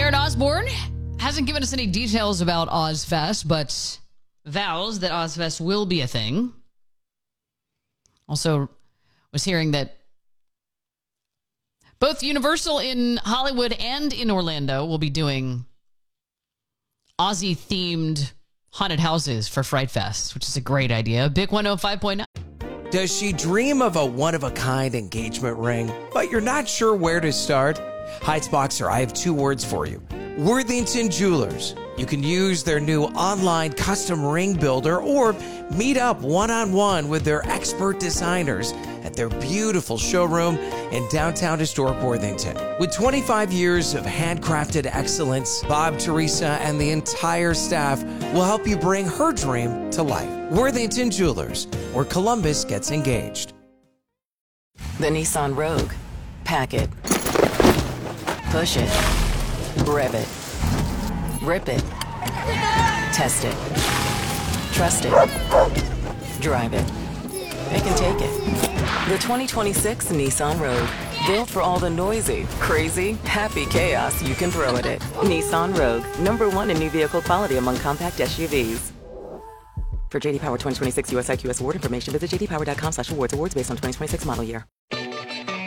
Sharon Osbourne hasn't given us any details about Ozfest, but vows that Ozfest will be a thing. Also, was hearing that both Universal in Hollywood and in Orlando will be doing Aussie-themed haunted houses for Fright Fest, which is a great idea. Big 105.9. Does she dream of a one-of-a-kind engagement ring, but you're not sure where to start? Heights Boxer, I have two words for you. Worthington Jewelers. You can use their new online custom ring builder or meet up one-on-one with their expert designers at their beautiful showroom in downtown historic Worthington. With 25 years of handcrafted excellence, Bob, Teresa, and the entire staff will help you bring her dream to life. Worthington Jewelers, where Columbus gets engaged. The Nissan Rogue. Pack it. Push it. Rev it. Rip it. Test it. Trust it. Drive it. It can take it. The 2026 Nissan Rogue. Built for all the noisy, crazy, happy chaos you can throw at it. Nissan Rogue. #1 in new vehicle quality among compact SUVs. For JD Power 2026 US IQS award information, visit jdpower.com/awards. Awards based on 2026 model year.